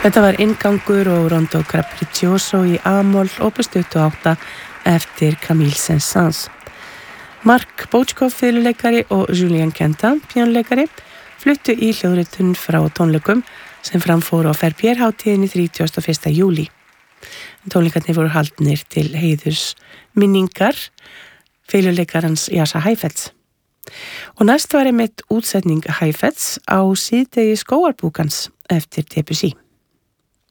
Þetta var inngangur og Rondo Capriccioso í A-moll opus 28 eftir Camille Saint-Saëns. Mark Bojkov fiðluleikari og Julien Quentin píanóleikari fluttu í hljóðritun frá tónleikum sem framfóru á Verbier-hátíðinni 31. júlí. Tónleikarnir voru haldnir til heiðurs minningar fiðluleikarans Jascha Heifetz. Og næst var einmitt útsetning Heifetz á síðdegi skógarbúkans eftir Debussy.